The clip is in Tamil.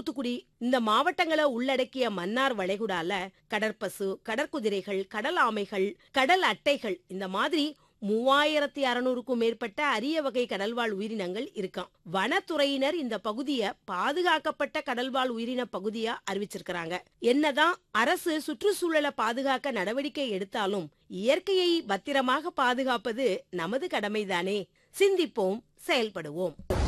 தூத்துக்குடி இந்த மாவட்டங்களை உள்ளடக்கிய மன்னார் வளைகுடால கடற்பசு, கடற்குதிரைகள், கடல் ஆமைகள், கடல் அட்டைகள் இந்த மாதிரி 3600க்கும் மேற்பட்ட அரிய வகை கடல்வாழ் உயிரினங்கள் இருக்காம். வனத்துறையினர் இந்த பகுதியை பாதுகாக்கப்பட்ட கடல்வாழ் உயிரின பகுதியா அறிவிச்சிருக்கிறாங்க. என்னதான் அரசு சுற்றுச்சூழலை பாதுகாக்க நடவடிக்கை எடுத்தாலும் இயற்கையை பத்திரமாக பாதுகாப்பது நமது கடமைதானே. சிந்திப்போம், செயல்படுவோம்.